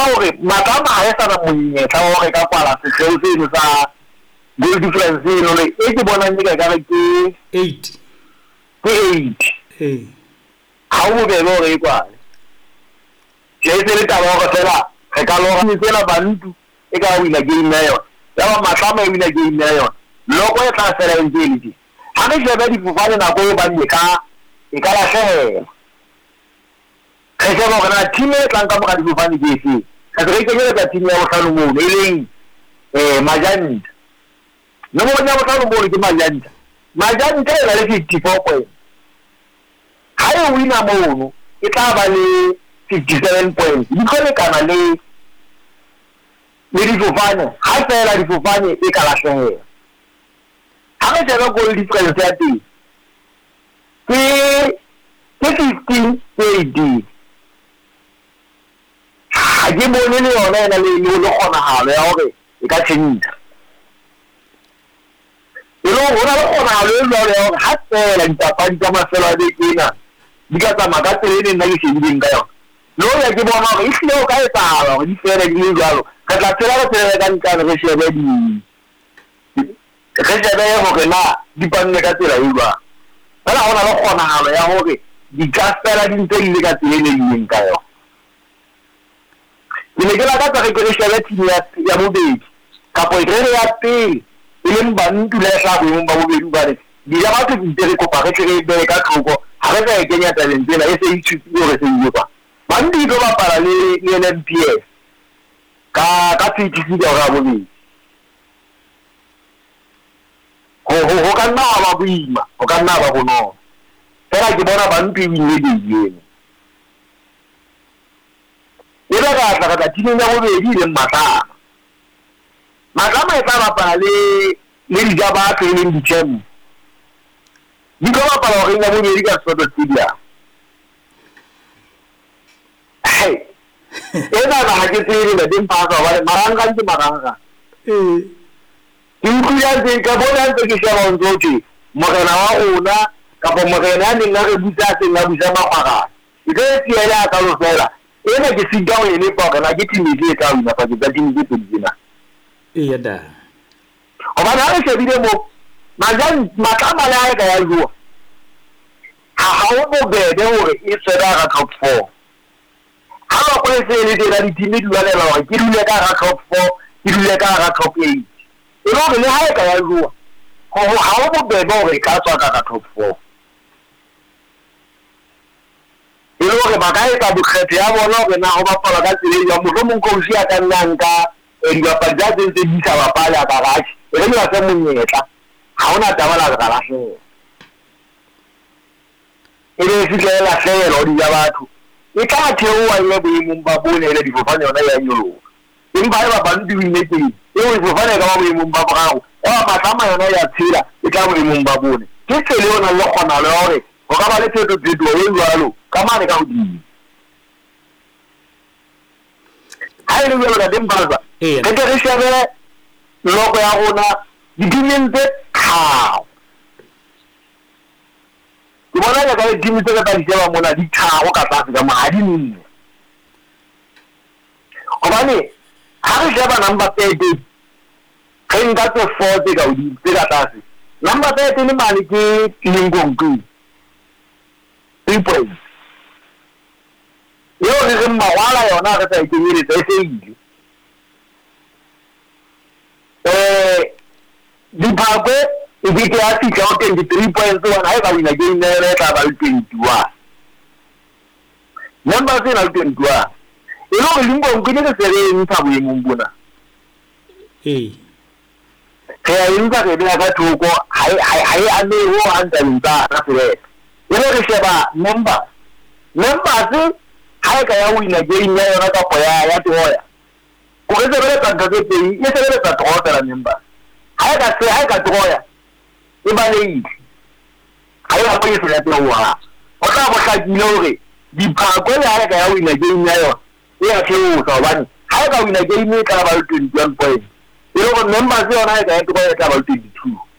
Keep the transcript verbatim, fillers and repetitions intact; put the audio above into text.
hore matama ha e sa na monyetla wa hore ka kwala sekgeo seno sa goal difference eno le e ke bonang ke ka re ke eight ke eight eh ha o be lo re kwala je se le taba go fela re ka lo ga tsela bantu e ka wina game na yona ya ba matama e wina game na yona loko e tla sela entele ha re je ba di fufane na go ba nye ka e ka la hlela ke se mo kana team e tlang ka mo ka di fufane ke se ka re ke le ka team ya go tlhano mo e leng eh Majanda no mo nya go tlhano mo ke Majanda Majanda e la le fifty-four point ha e wina mo e tla ba le fifty-seven points di khole kana le le di fufane ha fela di fufane e ka la hlela ha re tsena goal difference ya teng ke ke fifteen eighty ha ke bone le yona ena le le gona halo ya hore e ka tshentsa e lo gona le gona halo e le ya hore ha tsela ditapadi tsa masela a bekena di ka tsamaya ka tsela e nna ke shebileng ka yona lo ya ke bona hore e hlile o ka etsahala hore di fere di le jalo ka tla tsela ka tsela ka ntlane re shebe di re shebe hore na di panne ka tsela e jwang fela gona le gona halo ya hore di ka fela di ntse di le ka tsela e ne di leng ka yona ke ne ke la ka tsa re ke re shebe team ya bobedi kapo e re ya pele e leng bantu le sa boemong ba bobedi ba re di ya batho di re kopa re re be ka tlhoko ha re sa e kenya talent tsena e se e tshutile hore se ile kwa bantu di tlo bapala le le N P S ka ka tsitsi ka ga bobedi ho ho ho ka nna ba boima ho ka nna ba bonolo fela ke bona bantu e bile di yene e la ka tla ka team ya bobedi le matama matama e tla bapala le le di jaba ke le di chem di go bapala hore ya bobedi ka Soto Stadium hey ena ba ha ke tsere le din pa ga ba maranga ke maranga eh incluya de ka bona ntse ke shaba ntse mogena wa ona ka bo mogena ne nna re butsa se nna butsa magwaga e ke tiela ka lo fela ena ke sida o ene pa kana ke timi ke ka una pa ke ba timi ke tsena e ya da o ba na se bile mo majan matama la ga ya zuwa ha ha o bo be de hore e tsela ga top four ha ba ko se le de la ditimi di la la ke dule ka ga top four ke dule ka ga top eight e lo le ha e ka ya zuwa ho ha o bo be hore ka tswa ka ga top four e lo re ba ka e ka bokgetho ya bona hore na ho bapala ka tsela ya mohlomong coach ya ka nnang ka e di bapala tse tse di sa bapala ka gashi e re ba se monyetla ha ona tabala ka la hlo e le se ke la hlelo di ya batho e ka theowa ile boemong ba bone ile di fofane yona ya nyolo empa e ba bantu di ne teng e o fofane ka boemong ba brago wa matama yona ya tshila e ka boemong ba bone ke tsele yona le gona le hore go ka ba le tseto tseto e jwalo ka mane ka hodimo ha ile le ka dimbaza eh ke ke re shebe loko ya rona di dimente thao ke bona ya ka di dimente ka di sheba mona di thao ka tlase ka mahadi nne obane ha re sheba number thirty ke nka tse four tse ka hodimo tse ka tlase number thirty le mane ke Lingongku three points yo re re mawala yona re sa ikenyere tse se ile eh di phagwe e di ke a fitla o twenty-three points one ha e ba wina game ne re tla ba twenty-one number se na twenty-one e lo re Lingongku ke se re ntsha boemong bona eh ke ya inga ke bila ka thoko hai hai a ne ho anta nta na se e le re sheba number number se ha ka ya wina game ya yona ka poya ya toya ko ke se re ka ka ke e se re ka toya la number ha ka se ha ka toya e ba le ha ya po se ya toya o tla bo ka dilo re di phako ya ka ya wina game ya yona e ya tseo ka bani ha ka wina game ka ba twenty-one points e lo member se yona ka ya toya ka ba twenty-two